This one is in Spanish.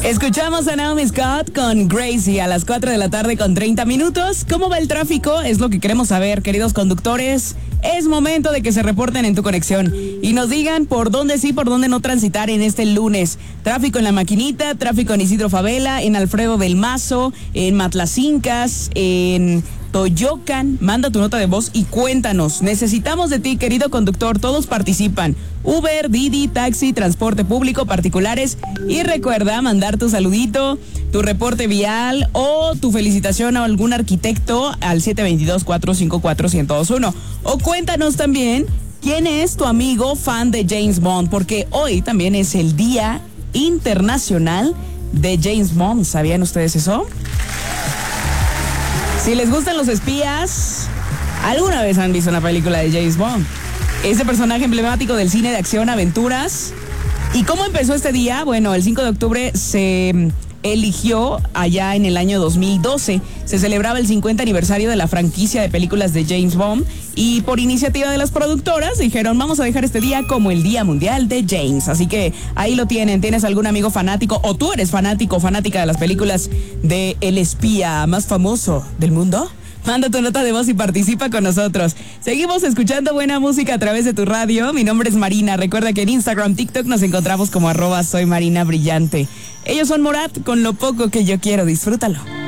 Escuchamos a Naomi Scott con Gracie a las 4 de la tarde con 30 minutos. ¿Cómo va el tráfico? Es lo que queremos saber, queridos conductores. Es momento de que se reporten en tu conexión y nos digan por dónde sí, por dónde no transitar en este lunes. Tráfico en La Maquinita, tráfico en Isidro Favela, en Alfredo del Mazo, en Matlacincas, en Toyocan. Manda tu nota de voz y cuéntanos. Necesitamos de ti, querido conductor. Todos participan. Uber, Didi, taxi, transporte público, particulares. Y recuerda mandar tu saludito, tu reporte vial o tu felicitación a algún arquitecto al 722-454-1021. O cuéntanos también quién es tu amigo fan de James Bond, porque hoy también es el Día Internacional de James Bond. ¿Sabían ustedes eso? Si les gustan los espías, ¿alguna vez han visto una película de James Bond? Ese personaje emblemático del cine de acción, aventuras. ¿Y cómo empezó este día? Bueno, el 5 de octubre se eligió allá en el año 2012. Se celebraba el 50 aniversario de la franquicia de películas de James Bond y por iniciativa de las productoras dijeron, vamos a dejar este día como el Día Mundial de James. Así que ahí lo tienen. ¿Tienes algún amigo fanático o tú eres fanático o fanática de las películas de el espía más famoso del mundo? Manda tu nota de voz y participa con nosotros. Seguimos escuchando buena música a través de tu radio. Mi nombre es Marina. Recuerda que en Instagram, TikTok nos encontramos como @soymarinabrillante. Ellos son Morat con Lo Poco Que Yo Quiero. Disfrútalo.